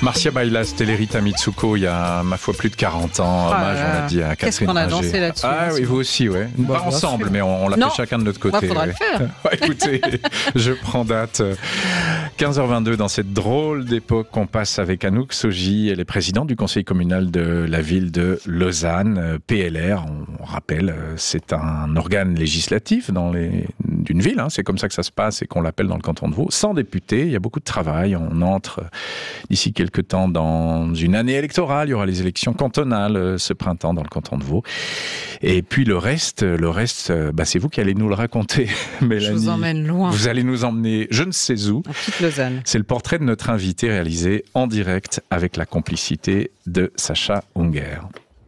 Marcia Bailas, Telerita Mitsuko, il y a, ma foi, plus de 40 ans. Hommage, on l'a dit, à Catherine Qu'est-ce qu'on a Ringer. dansé là-dessus? Ah oui, vous aussi, ouais. Pas ensemble, mais on l'a fait chacun de notre côté. Il faudra le faire. Écoutez, je prends date. 15h22, dans cette drôle d'époque qu'on passe avec Anouk Soji. Elle est présidente du conseil communal de la ville de Lausanne. PLR, on rappelle, c'est un organe législatif d'une ville. C'est comme ça que ça se passe et qu'on l'appelle dans le canton de Vaud. Sans députés, il y a beaucoup de travail. On entre d'ici quelques temps dans une année électorale. Il y aura les élections cantonales ce printemps dans le canton de Vaud. Et puis le reste, c'est vous qui allez nous le raconter, Mélanie. Je vous emmène loin. Vous allez nous emmener je ne sais où. En petite Lausanne. C'est le portrait de notre invité réalisé en direct avec la complicité de Sacha Unger.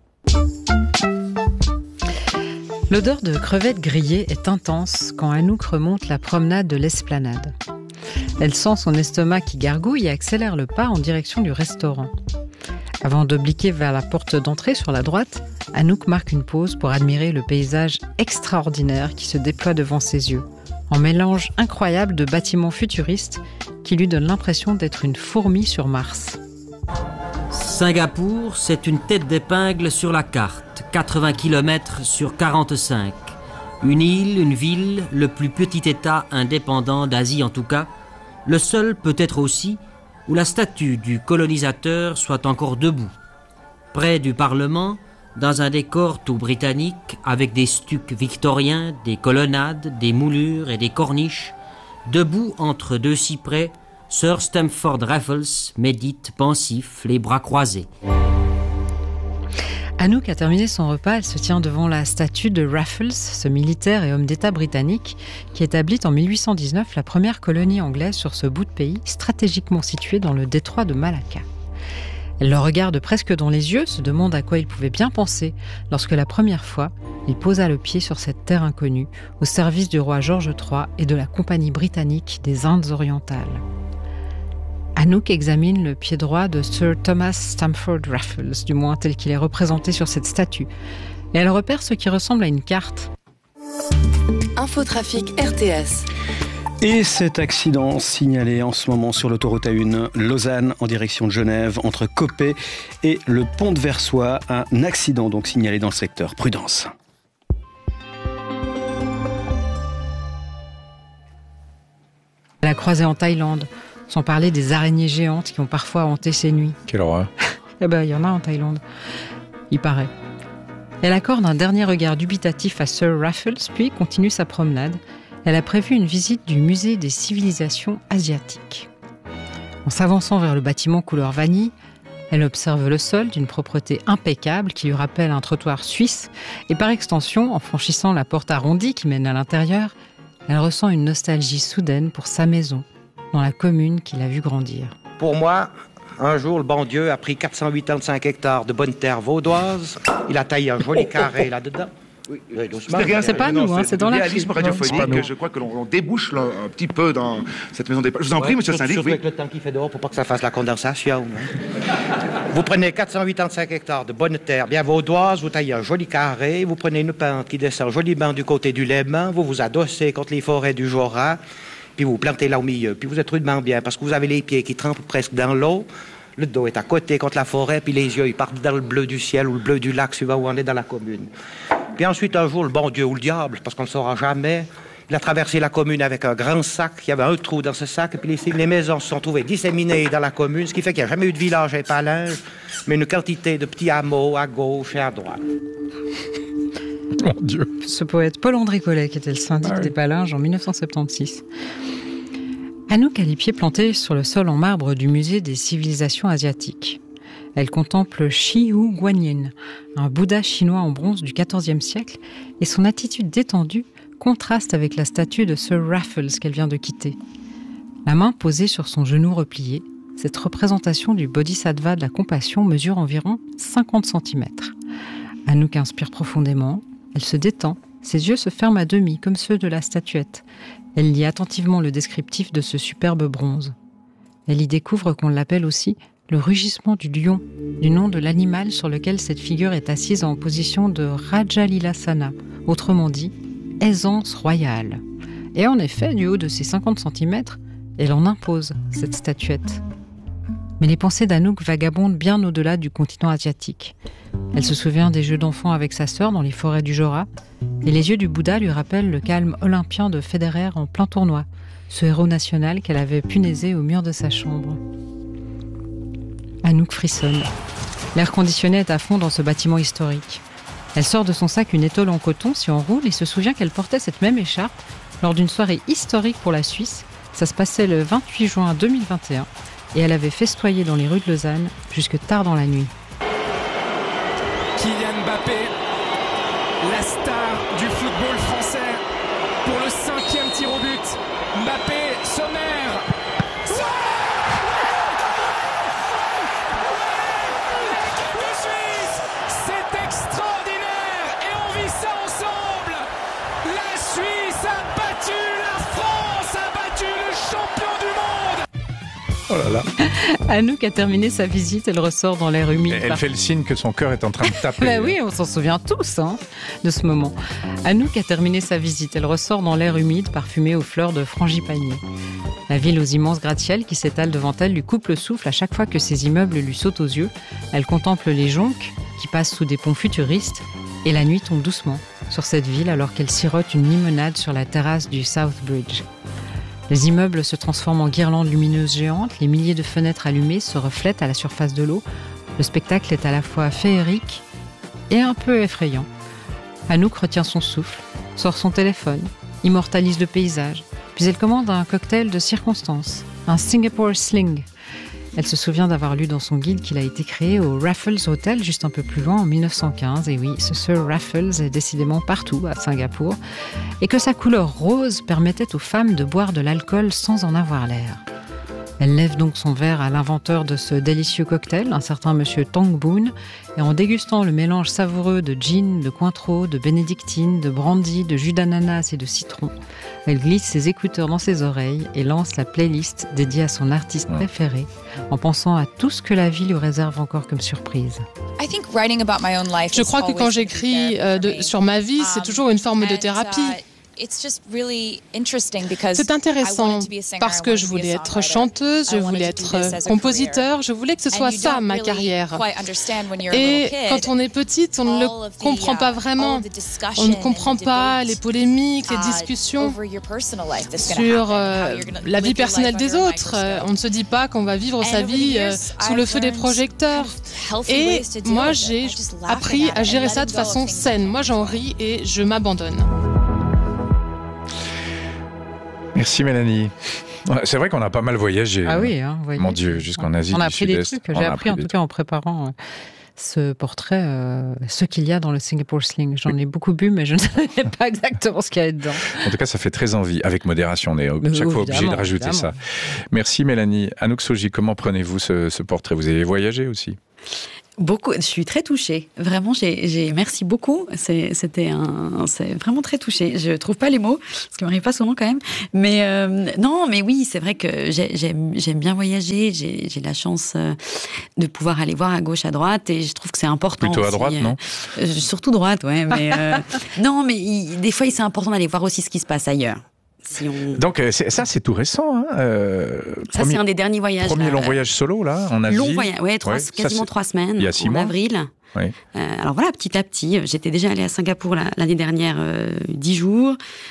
L'odeur de crevettes grillées est intense quand Anouk remonte la promenade de l'Esplanade. Elle sent son estomac qui gargouille et accélère le pas en direction du restaurant. Avant d'obliquer vers la porte d'entrée sur la droite, Anouk marque une pause pour admirer le paysage extraordinaire qui se déploie devant ses yeux, en mélange incroyable de bâtiments futuristes qui lui donnent l'impression d'être une fourmi sur Mars. Singapour, c'est une tête d'épingle sur la carte, 80 km sur 45. Une île, une ville, le plus petit État indépendant d'Asie en tout cas, le seul peut-être aussi où la statue du colonisateur soit encore debout. Près du Parlement, dans un décor tout britannique, avec des stucs victoriens, des colonnades, des moulures et des corniches, debout entre deux cyprès, Sir Stamford Raffles médite pensif, les bras croisés. Anouk a terminé son repas, elle se tient devant la statue de Raffles, ce militaire et homme d'État britannique qui établit en 1819 la première colonie anglaise sur ce bout de pays stratégiquement situé dans le détroit de Malacca. Elle le regarde presque dans les yeux, se demande à quoi il pouvait bien penser lorsque la première fois, il posa le pied sur cette terre inconnue au service du roi George III et de la Compagnie britannique des Indes orientales. Anouk examine le pied droit de Sir Thomas Stamford Raffles, du moins tel qu'il est représenté sur cette statue. Et elle repère ce qui ressemble à une carte. Infotrafic RTS. Et cet accident signalé en ce moment sur l'autoroute A1 Lausanne en direction de Genève entre Coppet et le pont de Versoix. Un accident donc signalé dans le secteur. Prudence. Elle a croisé en Thaïlande, sans parler des araignées géantes qui ont parfois hanté ses nuits. Quelle horreur. Il y en a en Thaïlande, il paraît. Elle accorde un dernier regard dubitatif à Sir Raffles, puis continue sa promenade. Elle a prévu une visite du musée des civilisations asiatiques. En s'avançant vers le bâtiment couleur vanille, elle observe le sol d'une propreté impeccable qui lui rappelle un trottoir suisse, et par extension, en franchissant la porte arrondie qui mène à l'intérieur, elle ressent une nostalgie soudaine pour sa maison, dans la commune qu'il a vu grandir. Pour moi, un jour, le bon Dieu a pris 485 hectares de bonne terre vaudoise. Il a taillé un joli carré là-dedans. Oui, doucement. C'est pas nous, c'est dans la réalisme radiophonique. Je crois que l'on débouche là, un petit peu dans cette maison des... Je vous en prie, monsieur le syndic. Surtout avec le temps qu'il fait dehors pour pas que ça fasse la condensation. Vous prenez 485 hectares de bonne terre bien vaudoise, vous taillez un joli carré, vous prenez une pente qui descend joliment du côté du Léman, vous vous adossez contre les forêts du Jorat, puis vous plantez là au milieu, puis vous êtes rudement bien, parce que vous avez les pieds qui trempent presque dans l'eau, le dos est à côté contre la forêt, puis les yeux, ils partent dans le bleu du ciel ou le bleu du lac, suivant où on est dans la commune. Puis ensuite, un jour, le bon Dieu ou le diable, parce qu'on ne le saura jamais, il a traversé la commune avec un grand sac, il y avait un trou dans ce sac, et puis les maisons se sont trouvées disséminées dans la commune, ce qui fait qu'il n'y a jamais eu de village à Épalinges, mais une quantité de petits hameaux à gauche et à droite. Mon Dieu. Ce poète Paul-André Collet, qui était le syndic des Palinges en 1976. Anouk a les pieds plantés sur le sol en marbre du musée des civilisations asiatiques. Elle contemple Shi Hu Guanyin, un Bouddha chinois en bronze du XIVe siècle, et son attitude détendue contraste avec la statue de Sir Raffles qu'elle vient de quitter. La main posée sur son genou replié, cette représentation du bodhisattva de la compassion mesure environ 50 cm. Anouk inspire profondément, elle se détend, ses yeux se ferment à demi comme ceux de la statuette. Elle lit attentivement le descriptif de ce superbe bronze. Elle y découvre qu'on l'appelle aussi le rugissement du lion, du nom de l'animal sur lequel cette figure est assise en position de Rajalilasana, autrement dit, aisance royale. Et en effet, du haut de ses 50 cm, elle en impose, cette statuette. Mais les pensées d'Anouk vagabondent bien au-delà du continent asiatique. Elle se souvient des jeux d'enfants avec sa sœur dans les forêts du Jura, et les yeux du Bouddha lui rappellent le calme olympien de Federer en plein tournoi, ce héros national qu'elle avait punaisé au mur de sa chambre. Anouk frissonne. L'air conditionné est à fond dans ce bâtiment historique. Elle sort de son sac une étole en coton si on roule et se souvient qu'elle portait cette même écharpe lors d'une soirée historique pour la Suisse. Ça se passait le 28 juin 2021 et elle avait festoyé dans les rues de Lausanne jusque tard dans la nuit. Kylian Mbappé, la star du football français, pour le 5e tir au but. Mbappé, sommaire. C'est extraordinaire et on vit ça ensemble. La Suisse a battu la France, a battu le champion du monde. Oh là là. Anouk a terminé sa visite, elle ressort dans l'air humide. Elle fait le signe que son cœur est en train de taper. Bah oui, on s'en souvient tous de ce moment. Anouk a terminé sa visite, elle ressort dans l'air humide, parfumé aux fleurs de frangipanier. La ville aux immenses gratte-ciels qui s'étalent devant elle lui coupe le souffle à chaque fois que ces immeubles lui sautent aux yeux. Elle contemple les jonques qui passent sous des ponts futuristes et la nuit tombe doucement sur cette ville alors qu'elle sirote une limonade sur la terrasse du South Bridge. Les immeubles se transforment en guirlandes lumineuses géantes, les milliers de fenêtres allumées se reflètent à la surface de l'eau. Le spectacle est à la fois féerique et un peu effrayant. Anouk retient son souffle, sort son téléphone, immortalise le paysage, puis elle commande un cocktail de circonstance, un Singapore Sling. Elle se souvient d'avoir lu dans son guide qu'il a été créé au Raffles Hotel, juste un peu plus loin, en 1915. Et oui, ce Sir Raffles est décidément partout à Singapour. Et que sa couleur rose permettait aux femmes de boire de l'alcool sans en avoir l'air. Elle lève donc son verre à l'inventeur de ce délicieux cocktail, un certain monsieur Tong Boon, et en dégustant le mélange savoureux de gin, de Cointreau, de bénédictine, de brandy, de jus d'ananas et de citron, elle glisse ses écouteurs dans ses oreilles et lance la playlist dédiée à son artiste préféré, en pensant à tout ce que la vie lui réserve encore comme surprise. Je crois que quand j'écris sur ma vie, c'est toujours une forme de thérapie. C'est intéressant parce que je voulais être chanteuse, je voulais être compositeur, je voulais que ce soit ça ma carrière. Et quand on est petite, on ne le comprend pas vraiment. On ne comprend pas les polémiques, les discussions sur la vie personnelle des autres. On ne se dit pas qu'on va vivre sa vie sous le feu des projecteurs. Et moi, j'ai appris à gérer ça de façon saine. Moi, j'en ris et je m'abandonne. Merci Mélanie. C'est vrai qu'on a pas mal voyagé. Ah oui, mon Dieu, jusqu'en Asie on a du appris des Sud-Est. trucs. J'ai appris en tout cas en préparant ce portrait, ce qu'il y a dans le Singapore Sling. J'en ai beaucoup bu, mais je ne savais pas exactement ce qu'il y avait dedans. En tout cas, ça fait très envie. Avec modération, on est chaque fois obligé de rajouter ça. Merci Mélanie. Anouk Soji, comment prenez-vous ce portrait ? Vous avez voyagé aussi ? Beaucoup, je suis très touchée. Vraiment, merci beaucoup. C'est vraiment très touchée. Je trouve pas les mots, ce qui m'arrive pas souvent quand même. Mais non, mais oui, c'est vrai que j'aime bien voyager. J'ai la chance de pouvoir aller voir à gauche, à droite, et je trouve que c'est important. Plutôt aussi, à droite, non ? Surtout droite, ouais. Mais non, mais des fois, c'est important d'aller voir aussi ce qui se passe ailleurs. Donc ça c'est tout récent. Ça c'est un des derniers voyages. Premier long voyage solo là en Asie. Long voyage, quasiment 3 semaines. Il y a 6 mois. En avril. Oui. Alors voilà, petit à petit, j'étais déjà allée à Singapour l'année dernière 10 jours.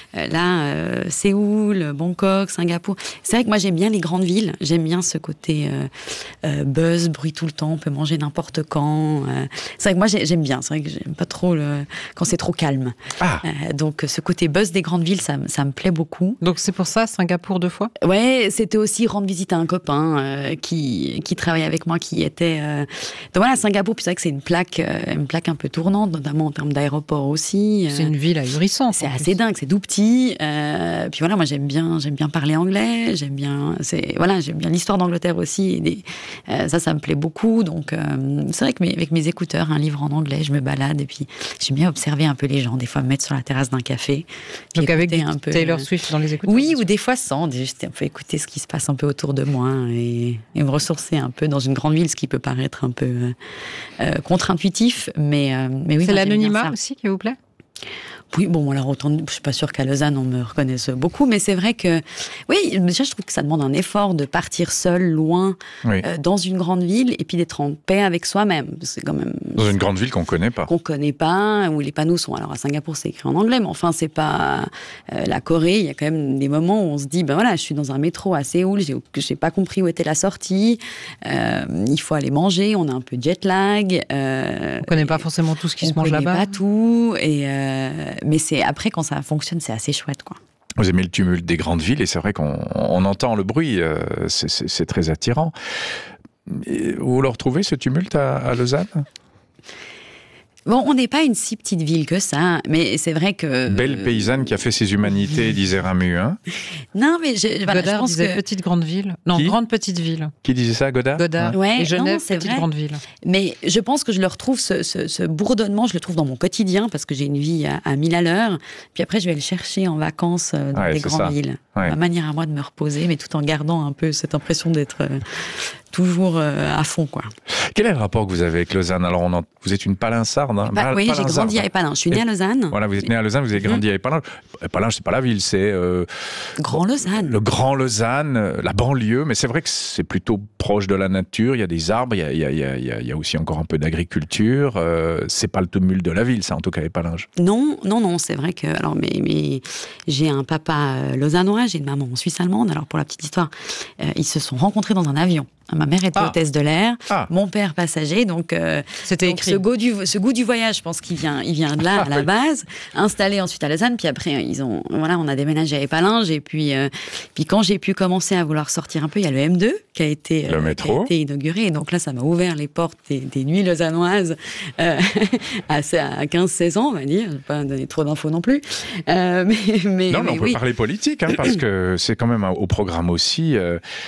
Séoul, Bangkok, Singapour. C'est vrai que moi j'aime bien les grandes villes. J'aime bien ce côté buzz, bruit tout le temps. On peut manger n'importe quand. C'est vrai que moi j'aime bien. C'est vrai que j'aime pas trop quand c'est trop calme. Donc ce côté buzz des grandes villes, ça me plaît beaucoup. Donc c'est pour ça Singapour 2 fois ? Ouais, c'était aussi rendre visite à un copain qui travaille avec moi, qui était. Donc voilà, Singapour. Puis c'est vrai que c'est une plaque un peu tournante, notamment en termes d'aéroport aussi. C'est une ville ahurissante. C'est assez dingue, c'est tout petit. Puis voilà, moi j'aime bien parler anglais, j'aime bien l'histoire d'Angleterre aussi. Ça me plaît beaucoup. Donc c'est vrai que avec mes écouteurs, un livre en anglais, je me balade et puis j'aime bien observer un peu les gens. Des fois me mettre sur la terrasse d'un café. Donc avec un peu Taylor Swift dans les écouteurs. Oui, ou des fois sans. Juste un peu écouter ce qui se passe un peu autour de moi et me ressourcer un peu dans une grande ville, ce qui peut paraître un peu contre-intuitif, mais oui. C'est l'anonymat aussi qui vous plaît ? Oui, bon, alors autant, je suis pas sûre qu'à Lausanne on me reconnaisse beaucoup, mais c'est vrai que, oui, déjà je trouve que ça demande un effort de partir seul, loin, dans une grande ville, et puis d'être en paix avec soi-même. C'est quand même dans une grande ville qu'on connaît pas. Qu'on connaît pas, où les panneaux sont. Alors à Singapour, c'est écrit en anglais, mais enfin c'est pas la Corée. Il y a quand même des moments où on se dit, ben voilà, je suis dans un métro à Séoul, j'ai pas compris où était la sortie. Il faut aller manger, on a un peu de jet lag. On connaît pas forcément tout ce qui se mange là-bas. On connaît pas tout, mais c'est après quand ça fonctionne, c'est assez chouette, quoi. Vous aimez le tumulte des grandes villes et c'est vrai qu'on entend le bruit, c'est très attirant. Et vous le retrouvez ce tumulte à Lausanne ? Bon, on n'est pas une si petite ville que ça, mais c'est vrai que... Belle paysanne qui a fait ses humanités, disait Ramu, hein ? Non, mais Godard je pense disait que... petite grande ville. Non, grande petite ville. Qui disait ça, Godard ? Godard. Ouais, et Genève, c'est petite vrai. grande ville. Mais je pense que je le retrouve, ce bourdonnement, je le trouve dans mon quotidien, parce que j'ai une vie à 1000 à l'heure. Puis après, je vais le chercher en vacances dans des grandes villes. Ouais. Ma manière à moi de me reposer, mais tout en gardant un peu cette impression d'être... toujours à fond, quoi. Quel est le rapport que vous avez avec Lausanne ? Alors, vous êtes une Palinsarde, hein ? Oui, j'ai grandi à Épalinges. Je suis née à Lausanne. Voilà, vous êtes née à Lausanne, vous avez grandi à Épalinges. Épalinges, c'est pas la ville, c'est... Grand Lausanne. Le Grand Lausanne, la banlieue, mais c'est vrai que c'est plutôt proche de la nature. Il y a des arbres, il y a aussi encore un peu d'agriculture. C'est pas le tumulte de la ville, ça, en tout cas, Épalinges. Non, c'est vrai que... Alors, mais j'ai un papa lausannois, j'ai une maman suisse-allemande. Alors, pour la petite histoire, ils se sont rencontrés dans un avion. Ma mère était hôtesse de l'air, mon père passager, donc c'était écrit. Ce goût du voyage, je pense qu'il vient de là à la base. Installé ensuite à Lausanne, puis après on a déménagé à Épalinges, et puis quand j'ai pu commencer à vouloir sortir un peu, il y a le M2 qui a été inauguré, et donc là ça m'a ouvert les portes des nuits lausannoises à 15-16 ans, on va dire. Je ne vais pas donner trop d'infos non plus. Mais on peut parler politique, hein, parce que c'est quand même au programme aussi.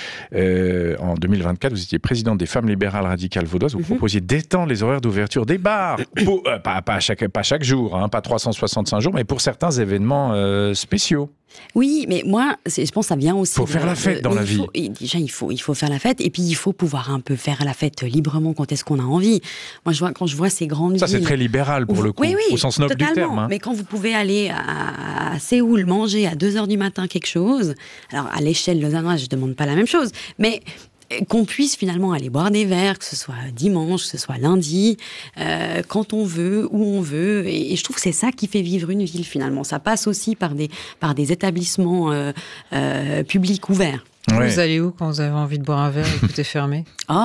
En 2024, vous étiez présidente des femmes libérales radicales vaudoises. Vous proposiez d'étendre les horaires d'ouverture des bars, pas chaque jour, hein, pas 365 jours, mais pour certains événements spéciaux. Oui, mais moi, je pense que ça vient aussi... Il faut faire la fête dans la vie. Déjà, il faut faire la fête, et puis il faut pouvoir un peu faire la fête librement quand est-ce qu'on a envie. Moi, quand je vois ces grandes villes... Ça, c'est très libéral pour le coup, au sens noble du terme. Hein. Mais quand vous pouvez aller à Séoul manger à 2h du matin quelque chose, alors à l'échelle lausannoise, je ne demande pas la même chose, mais... qu'on puisse finalement aller boire des verres, que ce soit dimanche, que ce soit lundi, quand on veut, où on veut. Et je trouve que c'est ça qui fait vivre une ville, finalement. Ça passe aussi par des établissements publics ouverts. Ouais. Vous allez où quand vous avez envie de boire un verre et que tout est fermé ?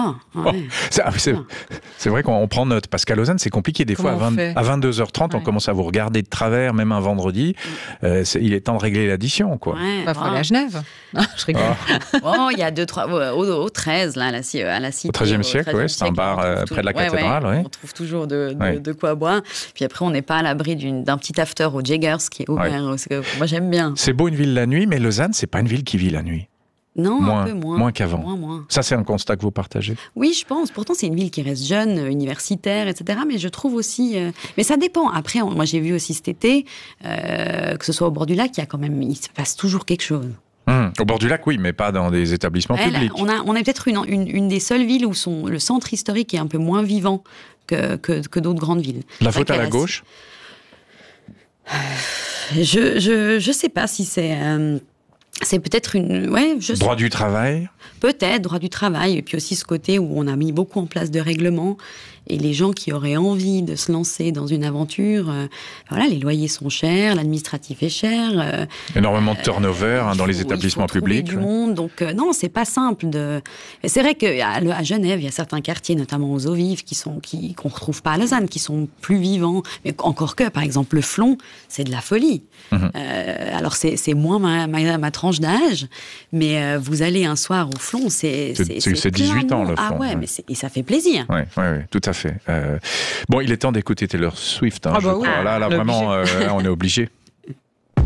C'est vrai qu'on prend note, parce qu'à Lausanne, c'est compliqué. Des fois, à 22h30, on commence à vous regarder de travers, même un vendredi. Il est temps de régler l'addition, quoi. Faut aller à Genève. Je rigole. Il y a 2-3... Au 13, là, à la Cité. Au 13e siècle, c'est un bar près de la cathédrale. On trouve toujours de quoi boire. Puis après, on n'est pas à l'abri d'un petit after au Jaggers qui est ouvert. Moi, j'aime bien. C'est beau une ville la nuit, mais Lausanne, c'est pas une ville qui vit la nuit. Non, un peu moins. Moins qu'avant. Ça, c'est un constat que vous partagez ? Oui, je pense. Pourtant, c'est une ville qui reste jeune, universitaire, etc. Mais je trouve aussi... Mais ça dépend. Après, moi, j'ai vu aussi cet été, que ce soit au bord du lac, il se passe toujours quelque chose. Au bord du lac, oui, mais pas dans des établissements publics. On est peut-être une des seules villes où le centre historique est un peu moins vivant que d'autres grandes villes. La faute à la gauche ? Je sais pas si c'est... C'est peut-être droit du travail ? Peut-être, droit du travail. Et puis aussi ce côté où on a mis beaucoup en place de règlements. Et les gens qui auraient envie de se lancer dans une aventure, les loyers sont chers, l'administratif est cher. Énormément de turnover dans les établissements publics. Du monde, donc non, c'est pas simple. C'est vrai qu'à Genève, il y a certains quartiers, notamment aux eaux vives, qu'on retrouve pas à Lausanne, qui sont plus vivants. Mais encore que, par exemple, le Flon, c'est de la folie. Alors c'est moins ma tranche d'âge, mais vous allez un soir au Flon, c'est 18 ans le Flon. Ah ouais, mais et ça fait plaisir. Oui, tout à fait. Bon, il est temps d'écouter Taylor Swift, je crois. Là, vraiment, on est obligé.